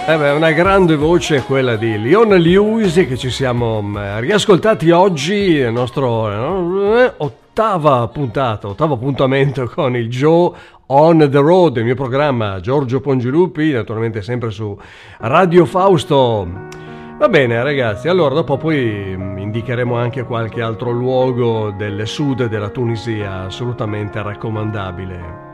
Una grande voce quella di Leona Lewis che ci siamo riascoltati oggi, il nostro ottavo appuntamento con il Joe on the Road, il mio programma Giorgio Pongilupi, naturalmente sempre su Radio Fausto. Va bene ragazzi, allora dopo poi indicheremo anche qualche altro luogo del sud della Tunisia assolutamente raccomandabile.